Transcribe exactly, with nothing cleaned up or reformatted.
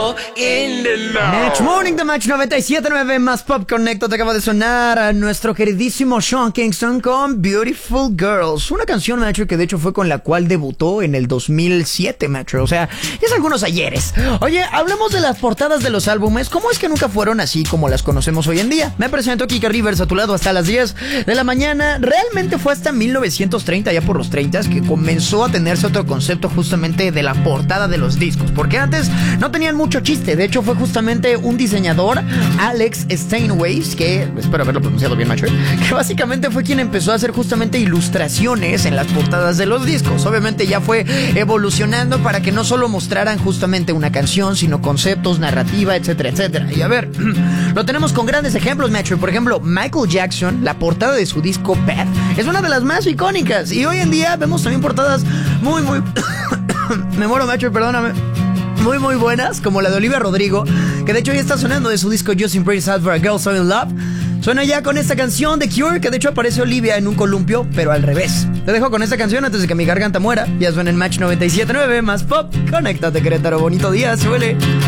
in the know. Match Morning de Match noventa y siete punto nueve más Pop Connect. Te acaba de sonar a nuestro queridísimo Sean Kingston con Beautiful Girls, una canción, macho, que de hecho fue con la cual debutó en el dos mil siete, macho. O sea, ya es algunos ayeres. Oye, hablemos de las portadas de los álbumes. ¿Cómo es que nunca fueron así como las conocemos hoy en día? Me presento Kika Rivers, a tu lado hasta las diez de la mañana. Realmente fue hasta mil novecientos treinta, ya por los treinta, que comenzó a tenerse otro concepto justamente de la portada de los discos, porque antes no tenían mucho chiste. De hecho, fue justamente un diseñador, Alex Steinways, que espero haberlo pronunciado bien, macho, que básicamente fue quien empezó a hacer justamente ilustraciones en las portadas de los discos. Obviamente ya fue evolucionando para que no solo mostraran justamente una canción, sino conceptos, narrativa, etcétera, etcétera. Y a ver, lo tenemos con grandes ejemplos, macho. Por ejemplo, Michael Jackson, la portada de su disco Bad es una de las más icónicas, y hoy en día vemos también portadas muy, muy... me muero, macho, perdóname. Muy, muy buenas, como la de Olivia Rodrigo, que de hecho ya está sonando de su disco Justin Praise Out for a Girl So In Love. Suena ya con esta canción de Cure, que de hecho aparece Olivia en un columpio, pero al revés. Te dejo con esta canción antes de que mi garganta muera. Ya suena en Match noventa y siete punto nueve más Pop. Conéctate, Querétaro, bonito día, suele.